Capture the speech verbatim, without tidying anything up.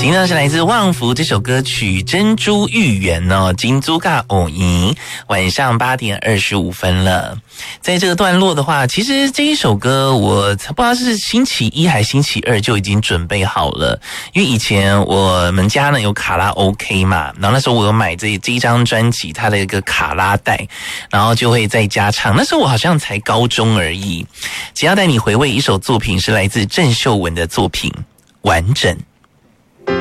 听到是来自旺福这首歌曲《珍珠芋圆》哦，金珠嘎偶咦，晚上八点二十五分了。在这个段落的话，其实这一首歌我不知道是星期一还星期二就已经准备好了，因为以前我们家呢有卡拉 OK 嘛，然后那时候我有买这这一张专辑它的一个卡拉带，然后就会在家唱。那时候我好像才高中而已。只要带你回味一首作品，是来自郑秀文的作品《完整》。